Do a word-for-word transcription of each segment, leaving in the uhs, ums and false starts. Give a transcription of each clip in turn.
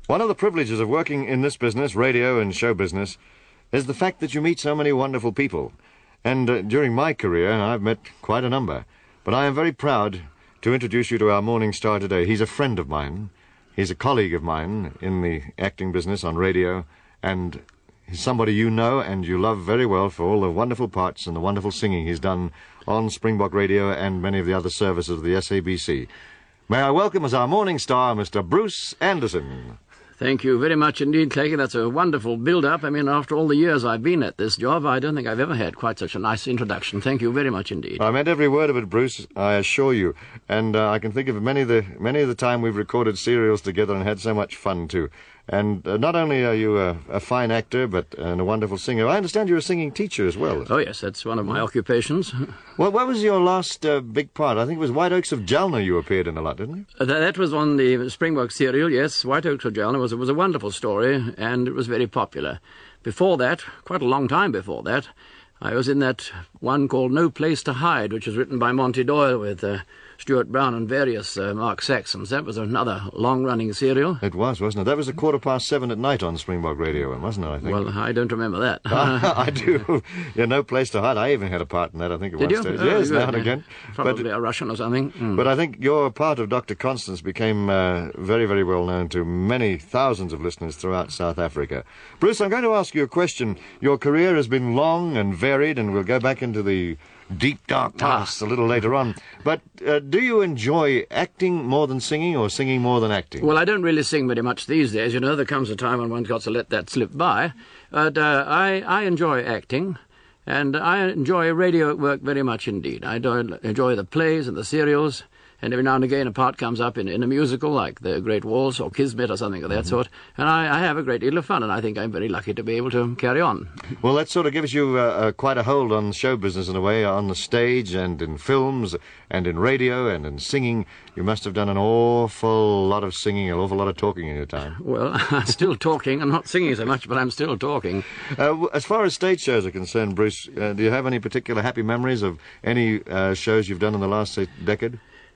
One of the privileges of working in this business, radio and show business, is the fact that you meet so many wonderful people. And uh, during my career, I've met quite a number. But I am very proud to introduce you to our morning star today. He's a friend of mine. He's a colleague of mine in the acting business on radio. And he's somebody you know and you love very well for all the wonderful parts and the wonderful singing he's done on Springbok Radio and many of the other services of the S A B C. May I welcome as our morning star, Mister Bruce Anderson. Thank you very much indeed, Clegg. That's a wonderful build-up. I mean, after all the years I've been at this job, I don't think I've ever had quite such a nice introduction. Thank you very much indeed. I meant every word of it, Bruce, I assure you. And uh, I can think of many of the many of the time we've recorded serials together and had so much fun, too. And uh, not only are you a, a fine actor, but uh, and a wonderful singer, I understand you're a singing teacher as well. Oh, yes, that's one of my occupations. Well, what was your last uh, big part? I think it was White Oaks of Jalna you appeared in a lot, didn't you? Uh, that, that was on the Springbok serial, yes. White Oaks of Jalna was, was a wonderful story, and it was very popular. Before that, quite a long time before that, I was in that one called No Place to Hide, which was written by Monty Doyle with uh, Stuart Brown and various uh, Mark Saxons. That was another long-running serial. It was, wasn't it? That was a quarter past seven at night on Springbok Radio, wasn't it, I think? Well, I don't remember that. I do. Yeah, No Place to Hide. I even had a part in that, I think, at Did one you? stage. Oh, yes, good, now and yeah. again. Probably but, a Russian or something. Mm. But I think your part of Doctor Constance became uh, very, very well known to many thousands of listeners throughout South Africa. Bruce, I'm going to ask you a question. Your career has been long and varied, and we'll go back into the deep, dark past ah. a little later on. But uh, do you enjoy acting more than singing, or singing more than acting? Well, I don't really sing very much these days. You know, there comes a time when one's got to let that slip by. But uh, I, I enjoy acting, and I enjoy radio work very much indeed. I do enjoy the plays and the serials, and every now and again a part comes up in, in a musical like The Great Waltz or Kismet or something of that mm-hmm. sort, and I, I have a great deal of fun, and I think I'm very lucky to be able to carry on. Well, that sort of gives you uh, uh, quite a hold on show business in a way, on the stage and in films and in radio and in singing. You must have done an awful lot of singing, an awful lot of talking in your time. Well, I'm still talking. I'm not singing so much, but I'm still talking. Uh, as far as stage shows are concerned, Bruce, uh, do you have any particular happy memories of any uh, shows you've done in the last, say, decade?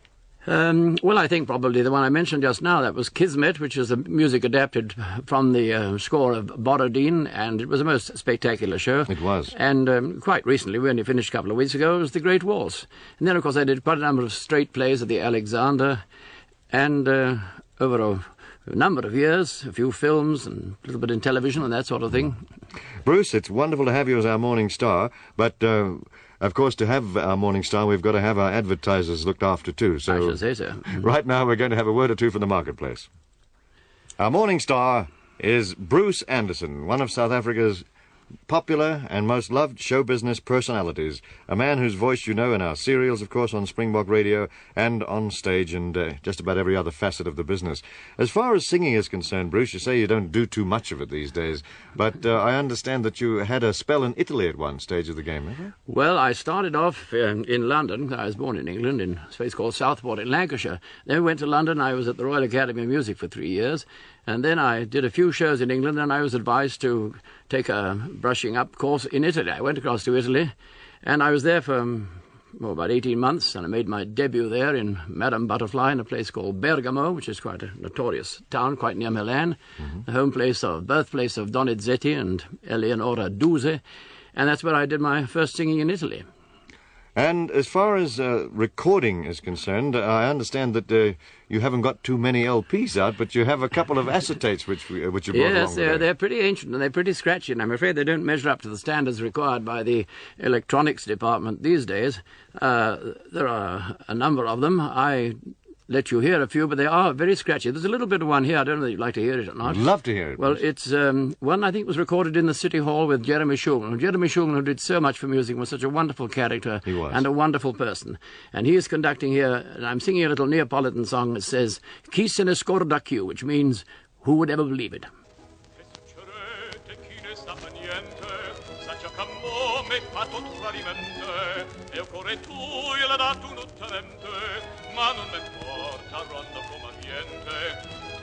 Um, well, I think probably the one I mentioned just now, that was Kismet, which is the music adapted from the uh, score of Borodin, and it was a most spectacular show. It was. And um, quite recently, we only finished a couple of weeks ago, it was The Great Waltz. And then, of course, I did quite a number of straight plays at the Alexander, and uh, over a, a number of years, a few films and a little bit in television and that sort of thing. Bruce, it's wonderful to have you as our morning star, but... Uh, Of course, to have our morning star, we've got to have our advertisers looked after too. So I should say so. Right now, we're going to have a word or two from the marketplace. Our morning star is Bruce Anderson, one of South Africa's popular and most loved show business personalities. A man whose voice you know in our serials, of course, on Springbok Radio and on stage and uh, just about every other facet of the business. As far as singing is concerned, Bruce, you say you don't do too much of it these days, but uh, I understand that you had a spell in Italy at one stage of the game, haven't you? Well, I started off um, in London. I was born in England, in a place called Southport in Lancashire. Then we went to London. I was at the Royal Academy of Music for three years. And then I did a few shows in England, and I was advised to take a brushing up course in Italy. I went across to Italy, and I was there for um, well, about eighteen months, and I made my debut there in Madame Butterfly in a place called Bergamo, which is quite a notorious town, quite near Milan, mm-hmm. the home place of, birthplace of Donizetti and Eleonora Duse, and that's where I did my first singing in Italy. And as far as uh, recording is concerned, uh, I understand that uh, you haven't got too many L Ps out, but you have a couple of acetates which uh, which you brought yes, along they're, today. they're pretty ancient and they're pretty scratchy, and I'm afraid they don't measure up to the standards required by the electronics department these days. Uh, there are a number of them. I let you hear a few, but they are very scratchy. There's a little bit of one here. I don't know if you'd like to hear it or not. I'd love to hear it. Well, please. it's um, one I think was recorded in the City Hall with Jeremy Shulman. Jeremy Shulman, who did so much for music, was such a wonderful character he was. and a wonderful person. And he is conducting here, and I'm singing a little Neapolitan song that says, Chi se ne scorda più, which means, who would ever believe it? Ma non m'importa, rondo come ambiente,